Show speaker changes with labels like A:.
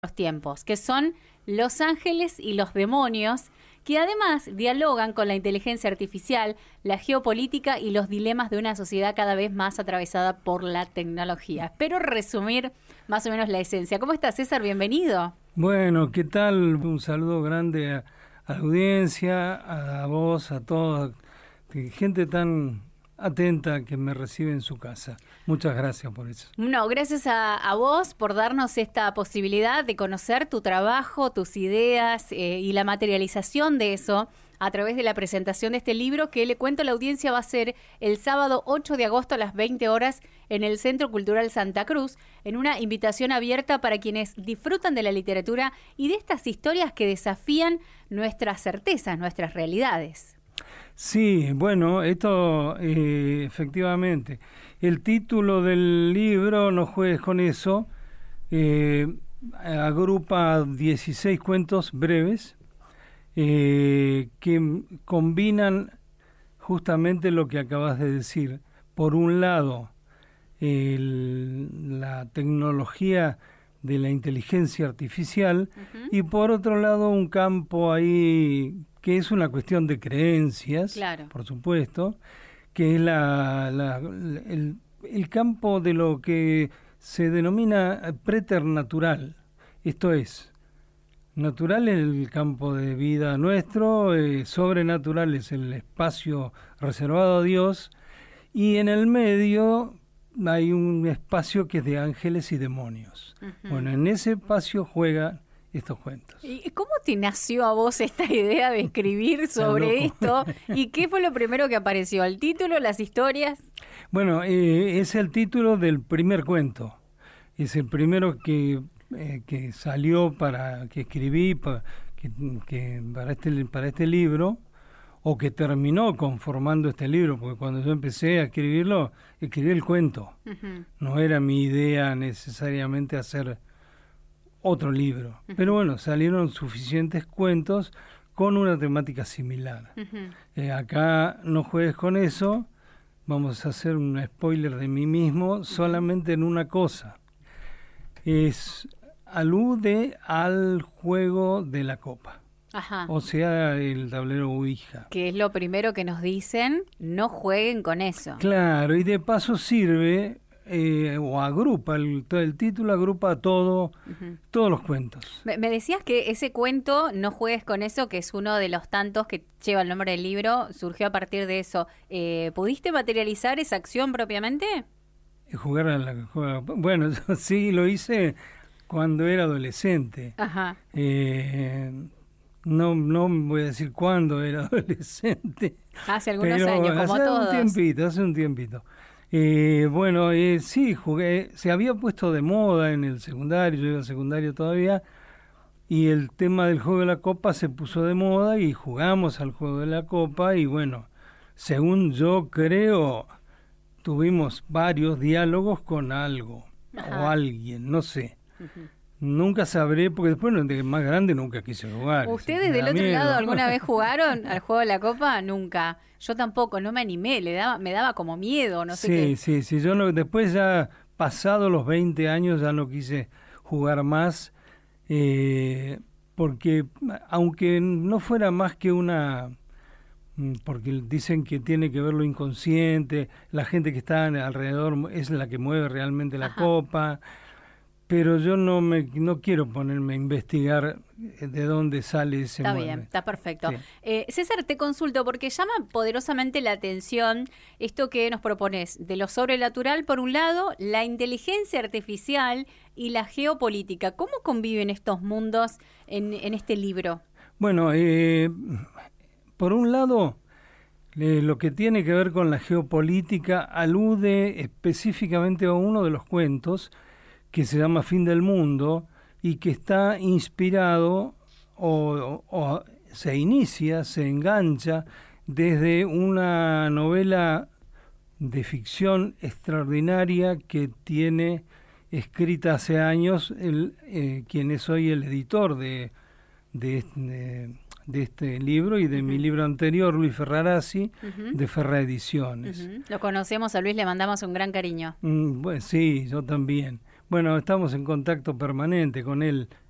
A: los tiempos, que son los ángeles y los demonios, que además dialogan con la inteligencia artificial, la geopolítica y los dilemas de una sociedad cada vez más atravesada por la tecnología. Espero resumir más o menos la esencia. ¿Cómo estás, César? Bienvenido.
B: Bueno, ¿qué tal? Un saludo grande a la audiencia, a vos, a toda gente tan atenta que me recibe en su casa. Muchas gracias por eso.
A: No, gracias a vos por darnos esta posibilidad de conocer tu trabajo, tus ideas y la materialización de eso a través de la presentación de este libro que, le cuento a la audiencia, va a ser el sábado 8 de agosto a las 20 horas en el Centro Cultural Santa Cruz, en una invitación abierta para quienes disfrutan de la literatura y de estas historias que desafían nuestras certezas, nuestras realidades.
B: Sí, bueno, esto efectivamente. El título del libro, No juegues con eso, agrupa 16 cuentos breves que combinan justamente lo que acabas de decir. Por un lado, la tecnología de la inteligencia artificial, y por otro lado un campo ahí que es una cuestión de creencias,
A: claro,
B: por supuesto, que es el campo de lo que se denomina preternatural. Esto es, natural es el campo de vida nuestro, sobrenatural es el espacio reservado a Dios, y en el medio hay un espacio que es de ángeles y demonios. Bueno, en ese espacio juegan estos cuentos.
A: ¿Y cómo te nació a vos esta idea de escribir sobre esto? ¿Y qué fue lo primero que apareció? ¿El título, las historias?
B: Bueno, es el título del primer cuento. Es el primero que salió que escribí para este libro, o que terminó conformando este libro, porque cuando yo empecé a escribirlo, escribí el cuento. No era mi idea necesariamente hacer otro libro. Pero bueno, salieron suficientes cuentos con una temática similar. Acá no juegues con eso, vamos a hacer un spoiler de mí mismo, solamente en una cosa. Alude al juego de la copa.
A: Ajá.
B: O sea, el tablero Ouija.
A: Que es lo primero que nos dicen, no jueguen con eso.
B: Claro, y de paso sirve, o agrupa, el título agrupa todos los cuentos.
A: Me decías que ese cuento, No juegues con eso, que es uno de los tantos que lleva el nombre del libro, surgió a partir de eso. ¿Pudiste materializar esa acción propiamente?
B: Jugar a la... Bueno, yo sí lo hice cuando era adolescente.
A: Ajá.
B: No voy a decir cuándo era adolescente.
A: Hace algunos años, como todos.
B: Hace un tiempito. Sí, jugué. Se había puesto de moda en el secundario, yo iba al secundario todavía, y el tema del juego de la copa se puso de moda y jugamos al juego de la copa y bueno, según yo creo, tuvimos varios diálogos con algo. Ajá. O alguien, no sé. Nunca sabré, porque después de más grande nunca quise jugar.
A: ¿Ustedes del otro lado alguna vez jugaron al juego de la copa? Nunca. Yo tampoco, no me animé, me daba como miedo, no sé qué.
B: Sí, yo después ya pasado los 20 años ya no quise jugar más, porque aunque no fuera más que porque dicen que tiene que ver lo inconsciente, la gente que está alrededor es la que mueve realmente la copa. Pero yo no quiero ponerme a investigar de dónde sale ese
A: Está
B: mueble.
A: bien, está perfecto.
B: Sí.
A: César, te consulto porque llama poderosamente la atención esto que nos propones de lo sobrenatural, por un lado, la inteligencia artificial y la geopolítica. ¿Cómo conviven estos mundos en este libro?
B: Bueno, por un lado, lo que tiene que ver con la geopolítica alude específicamente a uno de los cuentos que se llama Fin del Mundo y que está inspirado o se engancha desde una novela de ficción extraordinaria que tiene escrita hace años quien es hoy el editor de este libro y de mi libro anterior, Luis Ferrarazzi, de Ferra Ediciones.
A: Lo conocemos a Luis, le mandamos un gran cariño.
B: Bueno, sí, yo también. Bueno, estamos en contacto permanente con él.